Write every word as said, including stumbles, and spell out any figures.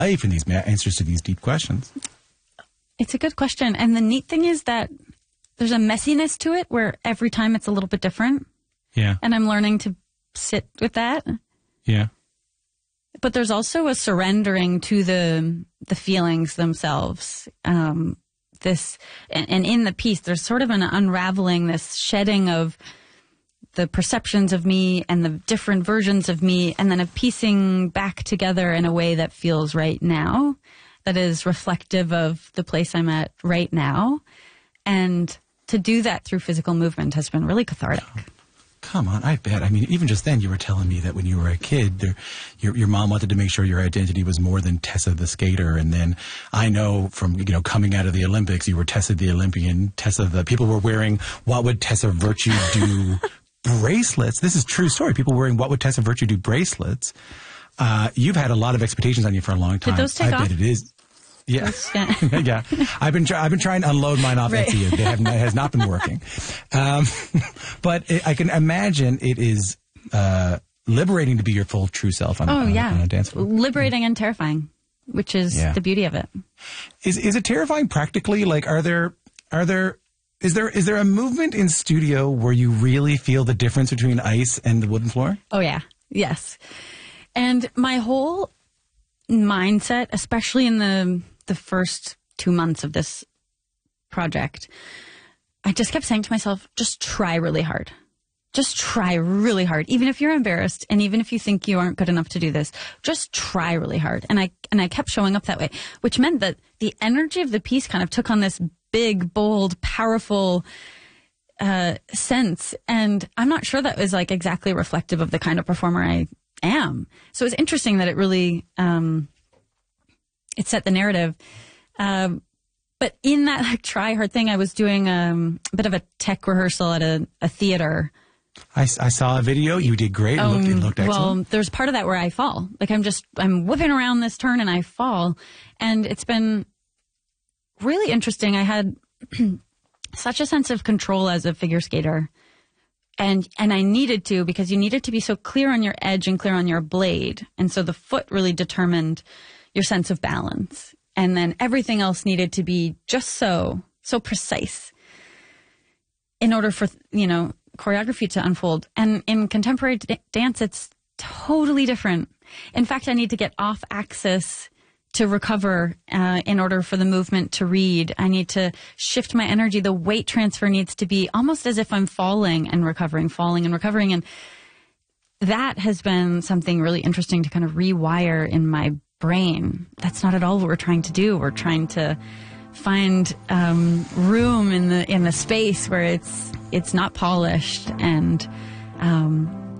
life and these answers to these deep questions? It's a good question. And the neat thing is that there's a messiness to it where every time it's a little bit different. Yeah. And I'm learning to sit with that. Yeah. But there's also a surrendering to the the feelings themselves. Um, this and, and in the piece, there's sort of an unraveling, this shedding of the perceptions of me and the different versions of me, and then a piecing back together in a way that feels right now, that is reflective of the place I'm at right now. And to do that through physical movement has been really cathartic. Come on, I bet. I mean, even just then you were telling me that when you were a kid, there, your, your mom wanted to make sure your identity was more than Tessa the skater. And then I know from, you know, coming out of the Olympics, you were Tessa the Olympian, Tessa the, people were wearing What Would Tessa Virtue Do bracelets. This is true story. People wearing What Would Tessa Virtue Do bracelets. Uh, you've had a lot of expectations on you for a long time. Did those take I off? bet it is. Yeah, yeah. I've been try- I've been trying to unload mine off Right. Etsy. It, have, it has not been working, um, but it, I can imagine it is uh, liberating to be your full true self on, Oh, on, yeah. on a dance floor. Liberating and terrifying, which is Yeah. the beauty of it. Is is it terrifying practically? Like, are there are there is there is there a movement in studio where you really feel the difference between ice and the wooden floor? Oh, yeah. Yes. And my whole mindset, especially in the the first two months of this project, I just kept saying to myself, just try really hard. Just try really hard. Even if you're embarrassed and even if you think you aren't good enough to do this, just try really hard. And I and I kept showing up that way, which meant that the energy of the piece kind of took on this big, bold, powerful uh, sense. And I'm not sure that was like exactly reflective of the kind of performer I am. So it's interesting that it really, um, it set the narrative. Um, but in that like try hard thing, I was doing um, a bit of a tech rehearsal at a, a theater. I, I saw a video. You did great. It looked, it looked excellent. Well, there's part of that where I fall. Like I'm just, I'm whipping around this turn and I fall. And it's been really interesting. I had such a sense of control as a figure skater. And, and I needed to, because you needed to be so clear on your edge and clear on your blade. And so the foot really determined your sense of balance. And then everything else needed to be just so, so precise in order for, you know, choreography to unfold. And in contemporary d- dance, it's totally different. In fact, I need to get off axis to recover uh, in order for the movement to read. I need to shift my energy. The weight transfer needs to be almost as if I'm falling and recovering, falling and recovering. And that has been something really interesting to kind of rewire in my brain. That's not at all what we're trying to do. We're trying to find um, room in the in the space where it's it's not polished and um,